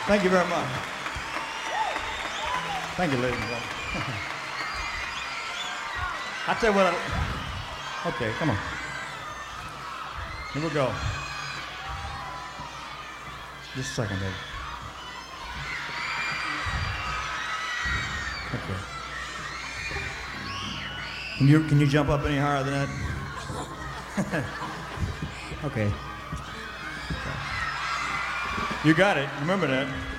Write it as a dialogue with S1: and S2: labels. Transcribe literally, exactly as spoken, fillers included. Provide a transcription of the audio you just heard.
S1: Thank you very much. Thank you, ladies and gentlemen. I'll tell you what I... Okay, come on. Here we go. Just a second, baby. Okay. Can you, can you jump up any higher than that? Okay. You got it. Remember that.